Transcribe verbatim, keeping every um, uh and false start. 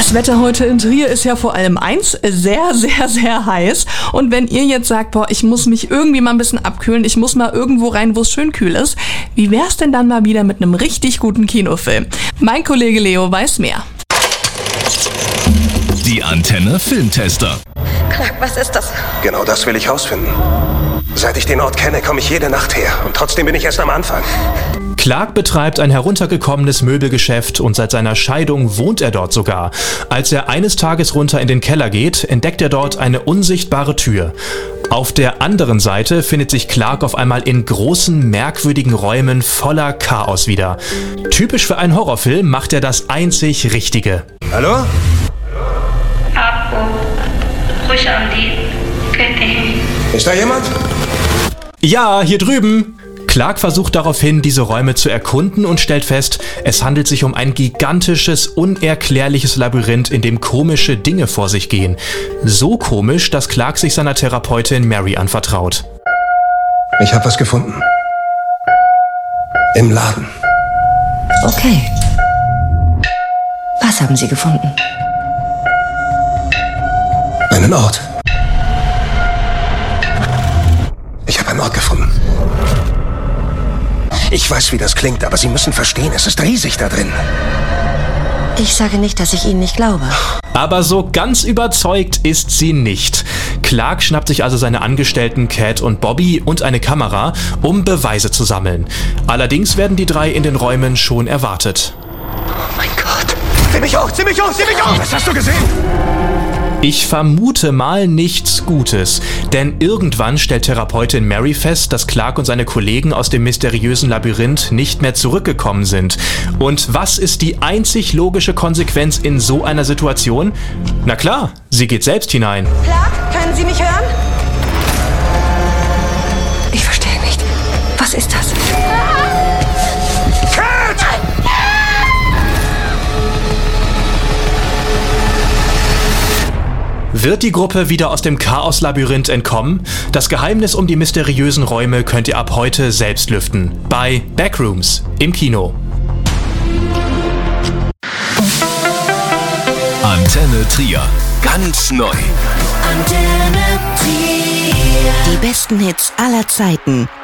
Das Wetter heute in Trier ist ja vor allem eins, sehr, sehr, sehr heiß. Und wenn ihr jetzt sagt, boah, ich muss mich irgendwie mal ein bisschen abkühlen, ich muss mal irgendwo rein, wo es schön kühl ist, wie wär's denn dann mal wieder mit einem richtig guten Kinofilm? Mein Kollege Leo weiß mehr. Die Antenne Filmtester. Clark, was ist das? Genau das will ich rausfinden. Seit ich den Ort kenne, komme ich jede Nacht her. Und trotzdem bin ich erst am Anfang. Clark betreibt ein heruntergekommenes Möbelgeschäft und seit seiner Scheidung wohnt er dort sogar. Als er eines Tages runter in den Keller geht, entdeckt er dort eine unsichtbare Tür. Auf der anderen Seite findet sich Clark auf einmal in großen, merkwürdigen Räumen voller Chaos wieder. Typisch für einen Horrorfilm macht er das einzig Richtige. Hallo? Ist da jemand? Ja, hier drüben! Clark versucht daraufhin, diese Räume zu erkunden und stellt fest, es handelt sich um ein gigantisches, unerklärliches Labyrinth, in dem komische Dinge vor sich gehen. So komisch, dass Clark sich seiner Therapeutin Mary anvertraut. Ich habe was gefunden. Im Laden. Okay. Was haben Sie gefunden? Einen Ort. Ich habe einen Ort gefunden. Ich weiß, wie das klingt, aber Sie müssen verstehen, es ist riesig da drin. Ich sage nicht, dass ich Ihnen nicht glaube. Aber so ganz überzeugt ist sie nicht. Clark schnappt sich also seine Angestellten Cat und Bobby und eine Kamera, um Beweise zu sammeln. Allerdings werden die drei in den Räumen schon erwartet. Oh mein Gott. Zieh mich hoch, zieh mich hoch, zieh mich hoch! Was hast du gesehen? Ich vermute mal nichts Gutes, denn irgendwann stellt Therapeutin Mary fest, dass Clark und seine Kollegen aus dem mysteriösen Labyrinth nicht mehr zurückgekommen sind. Und was ist die einzig logische Konsequenz in so einer Situation? Na klar, sie geht selbst hinein. Clark, können Sie mich hören? Ich verstehe nicht. Was ist das? Wird die Gruppe wieder aus dem Chaos-Labyrinth entkommen? Das Geheimnis um die mysteriösen Räume könnt ihr ab heute selbst lüften. Bei Backrooms im Kino. Antenne Trier. Ganz neu. Antenne Trier. Die besten Hits aller Zeiten